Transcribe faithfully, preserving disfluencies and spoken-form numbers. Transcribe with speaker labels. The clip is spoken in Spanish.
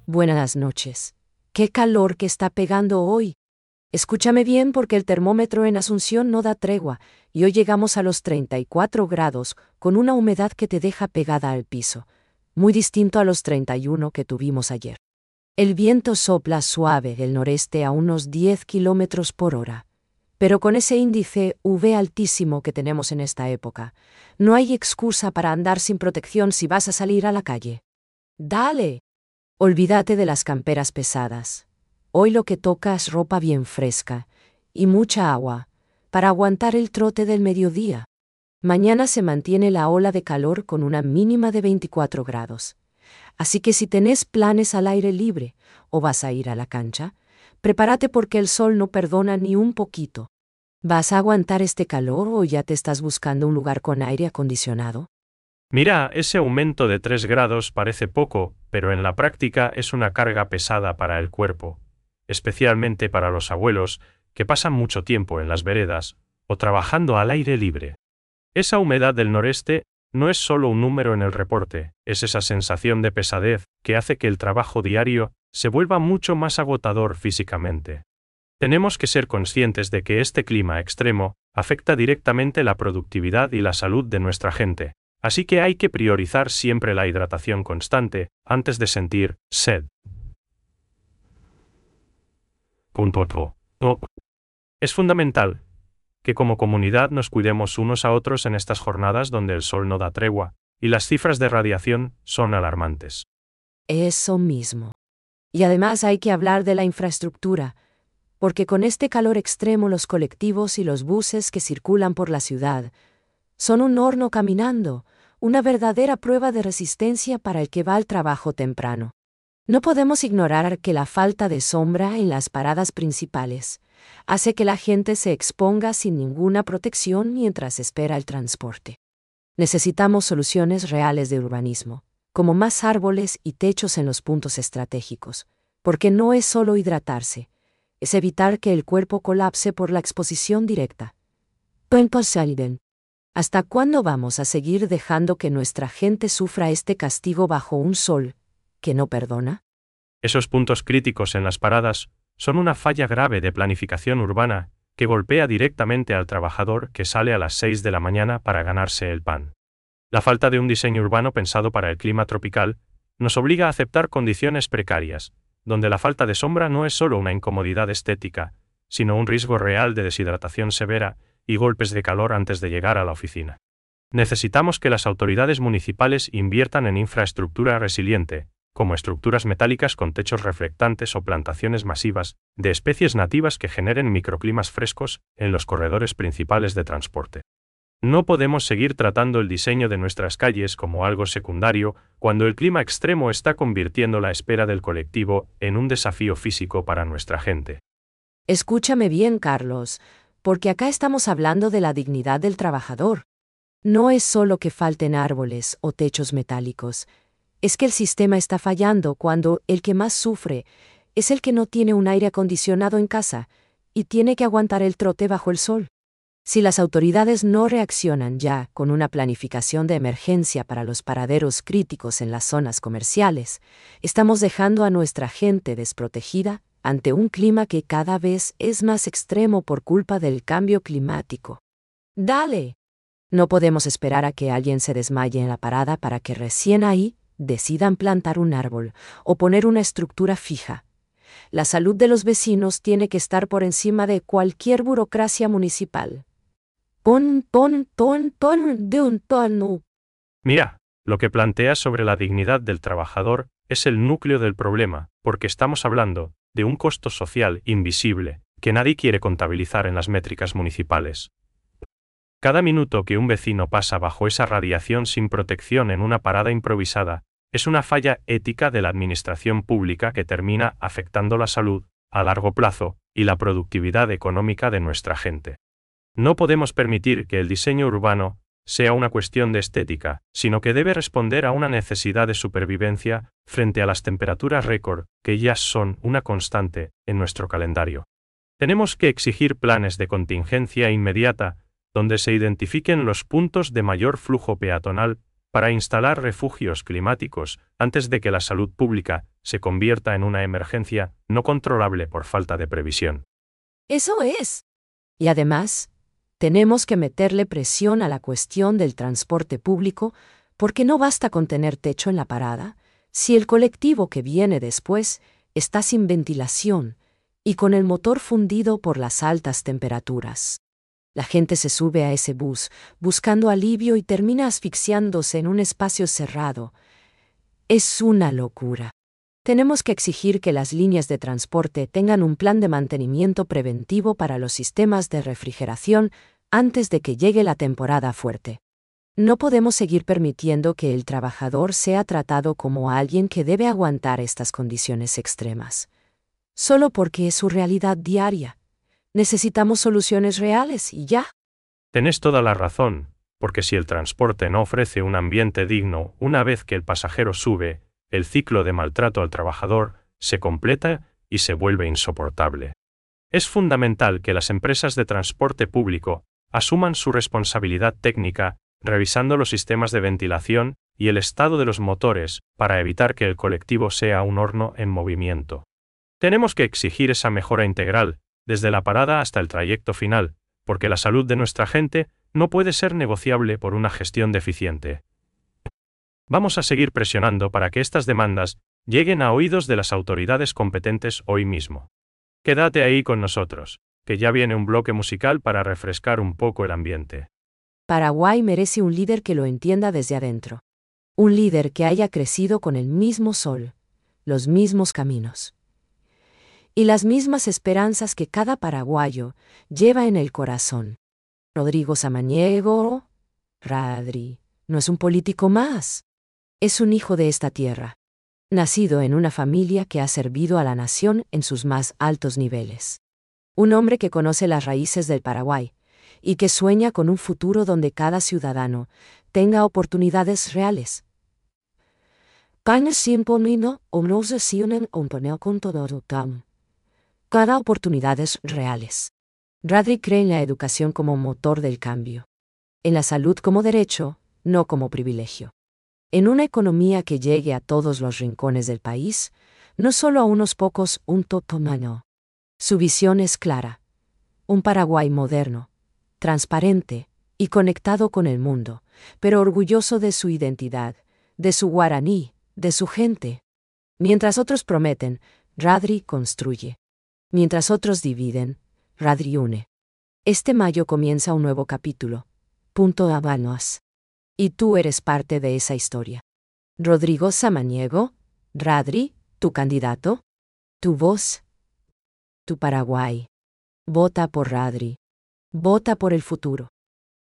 Speaker 1: Buenas noches. ¡Qué calor que está pegando hoy! Escúchame bien porque el termómetro en Asunción no da tregua, y hoy llegamos a los treinta y cuatro grados, con una humedad que te deja pegada al piso, muy distinto a los treinta y uno que tuvimos ayer. El viento sopla suave del noreste a unos diez kilómetros por hora. Pero con ese índice U V altísimo que tenemos en esta época, no hay excusa para andar sin protección si vas a salir a la calle. ¡Dale! Olvídate de las camperas pesadas. Hoy lo que toca es ropa bien fresca y mucha agua, para aguantar el trote del mediodía. Mañana se mantiene la ola de calor con una mínima de veinticuatro grados. Así que si tenés planes al aire libre o vas a ir a la cancha, prepárate porque el sol no perdona ni un poquito. ¿Vas a aguantar este calor o ya te estás buscando un lugar con aire acondicionado?
Speaker 2: Mira, ese aumento de tres grados parece poco, pero en la práctica es una carga pesada para el cuerpo, especialmente para los abuelos, que pasan mucho tiempo en las veredas o trabajando al aire libre. Esa humedad del noreste no es solo un número en el reporte, es esa sensación de pesadez que hace que el trabajo diario se vuelva mucho más agotador físicamente. Tenemos que ser conscientes de que este clima extremo afecta directamente la productividad y la salud de nuestra gente. Así que hay que priorizar siempre la hidratación constante antes de sentir sed. Punto. Oh. Es fundamental que como comunidad nos cuidemos unos a otros en estas jornadas donde el sol no da tregua, y las cifras de radiación son alarmantes.
Speaker 1: Eso mismo. Y además hay que hablar de la infraestructura, porque con este calor extremo los colectivos y los buses que circulan por la ciudad son un horno caminando, una verdadera prueba de resistencia para el que va al trabajo temprano. No podemos ignorar que la falta de sombra en las paradas principales hace que la gente se exponga sin ninguna protección mientras espera el transporte. Necesitamos soluciones reales de urbanismo, como más árboles y techos en los puntos estratégicos, porque no es solo hidratarse, es evitar que el cuerpo colapse por la exposición directa. ¿Hasta cuándo vamos a seguir dejando que nuestra gente sufra este castigo bajo un sol que no perdona?
Speaker 2: Esos puntos críticos en las paradas son una falla grave de planificación urbana que golpea directamente al trabajador que sale a las seis de la mañana para ganarse el pan. La falta de un diseño urbano pensado para el clima tropical nos obliga a aceptar condiciones precarias, donde la falta de sombra no es solo una incomodidad estética, sino un riesgo real de deshidratación severa y golpes de calor antes de llegar a la oficina. Necesitamos que las autoridades municipales inviertan en infraestructura resiliente, como estructuras metálicas con techos reflectantes o plantaciones masivas de especies nativas que generen microclimas frescos en los corredores principales de transporte. No podemos seguir tratando el diseño de nuestras calles como algo secundario cuando el clima extremo está convirtiendo la espera del colectivo en un desafío físico para nuestra gente.
Speaker 1: Escúchame bien, Carlos, porque acá estamos hablando de la dignidad del trabajador. No es solo que falten árboles o techos metálicos, es que el sistema está fallando cuando el que más sufre es el que no tiene un aire acondicionado en casa y tiene que aguantar el trote bajo el sol. Si las autoridades no reaccionan ya con una planificación de emergencia para los paraderos críticos en las zonas comerciales, estamos dejando a nuestra gente desprotegida ante un clima que cada vez es más extremo por culpa del cambio climático. ¡Dale! No podemos esperar a que alguien se desmaye en la parada para que recién ahí decidan plantar un árbol o poner una estructura fija. La salud de los vecinos tiene que estar por encima de cualquier burocracia municipal. Pon, pon, pon, pon, de un tono.
Speaker 2: Mira, lo que planteas sobre la dignidad del trabajador es el núcleo del problema, porque estamos hablando de un costo social invisible que nadie quiere contabilizar en las métricas municipales. Cada minuto que un vecino pasa bajo esa radiación sin protección en una parada improvisada es una falla ética de la administración pública que termina afectando la salud a largo plazo y la productividad económica de nuestra gente. No podemos permitir que el diseño urbano sea una cuestión de estética, sino que debe responder a una necesidad de supervivencia frente a las temperaturas récord que ya son una constante en nuestro calendario. Tenemos que exigir planes de contingencia inmediata donde se identifiquen los puntos de mayor flujo peatonal para instalar refugios climáticos antes de que la salud pública se convierta en una emergencia no controlable por falta de previsión.
Speaker 1: Eso es. Y además, tenemos que meterle presión a la cuestión del transporte público, porque no basta con tener techo en la parada, si el colectivo que viene después está sin ventilación y con el motor fundido por las altas temperaturas. La gente se sube a ese bus buscando alivio y termina asfixiándose en un espacio cerrado. Es una locura. Tenemos que exigir que las líneas de transporte tengan un plan de mantenimiento preventivo para los sistemas de refrigeración antes de que llegue la temporada fuerte. No podemos seguir permitiendo que el trabajador sea tratado como alguien que debe aguantar estas condiciones extremas, solo porque es su realidad diaria. Necesitamos soluciones reales y ya.
Speaker 2: Tenés toda la razón, porque si el transporte no ofrece un ambiente digno una vez que el pasajero sube, el ciclo de maltrato al trabajador se completa y se vuelve insoportable. Es fundamental que las empresas de transporte público asuman su responsabilidad técnica, revisando los sistemas de ventilación y el estado de los motores para evitar que el colectivo sea un horno en movimiento. Tenemos que exigir esa mejora integral, desde la parada hasta el trayecto final, porque la salud de nuestra gente no puede ser negociable por una gestión deficiente. Vamos a seguir presionando para que estas demandas lleguen a oídos de las autoridades competentes hoy mismo. Quédate ahí con nosotros, que ya viene un bloque musical para refrescar un poco el ambiente.
Speaker 1: Paraguay merece un líder que lo entienda desde adentro. Un líder que haya crecido con el mismo sol, los mismos caminos y las mismas esperanzas que cada paraguayo lleva en el corazón. Rodrigo Samaniego, Radri, no es un político más. Es un hijo de esta tierra, nacido en una familia que ha servido a la nación en sus más altos niveles. Un hombre que conoce las raíces del Paraguay y que sueña con un futuro donde cada ciudadano tenga oportunidades reales. Cada oportunidades reales. Radri cree en la educación como motor del cambio. En la salud como derecho, no como privilegio. En una economía que llegue a todos los rincones del país, no solo a unos pocos, un totomano. Su visión es clara. Un Paraguay moderno, transparente y conectado con el mundo, pero orgulloso de su identidad, de su guaraní, de su gente. Mientras otros prometen, Radri construye. Mientras otros dividen, Radri une. Este mayo comienza un nuevo capítulo. Punto Habanos. Y tú eres parte de esa historia. Rodrigo Samaniego, Radri, tu candidato, tu voz, tu Paraguay. Vota por Radri. Vota por el futuro.